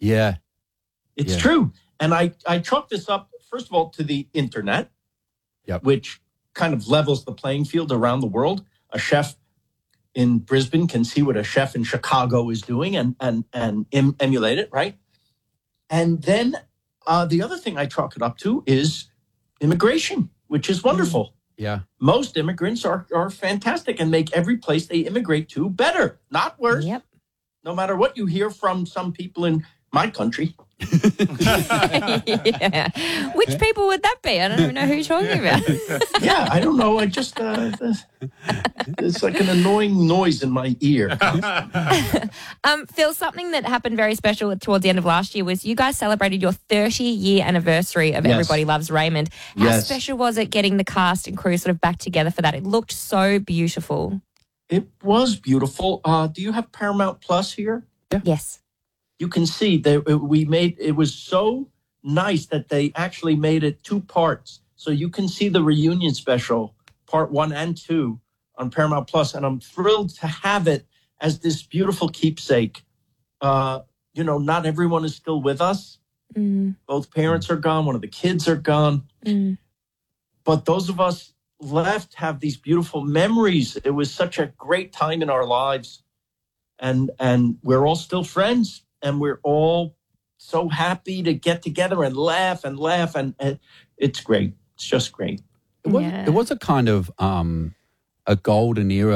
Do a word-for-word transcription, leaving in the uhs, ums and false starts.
Yeah. It's yeah. true. And I, I chalk this up, first of all, to the internet, Yep. which kind of levels the playing field around the world. A chef in Brisbane can see what a chef in Chicago is doing and, and, and em- emulate it, right? And then uh, the other thing I chalk it up to is immigration, which is wonderful. Yeah. Most immigrants are, are fantastic and make every place they immigrate to better, not worse. Yep. No matter what you hear from some people in my country. yeah. Which people would that be? I don't even know who you're talking about. Yeah, I don't know. I just, uh, it's like an annoying noise in my ear. um, Phil, something that happened very special towards the end of last year was you guys celebrated your thirty-year anniversary of Yes. Everybody Loves Raymond. How Yes. special was it getting the cast and crew sort of back together for that? It looked so beautiful. It was beautiful. Uh, do you have Paramount Plus here? Yes. You can see that we made, it was so nice that they actually made it two parts. So you can see the reunion special, part one and two on Paramount Plus. And I'm thrilled to have it as this beautiful keepsake. Uh, you know, not everyone is still with us. Mm. Both parents are gone. One of the kids are gone. Mm. But those of us left have these beautiful memories. It was such a great time in our lives. And, and we're all still friends. And we're all so happy to get together and laugh and laugh. And, and it's great. It's just great. It was, Yeah. it was a kind of um, a golden era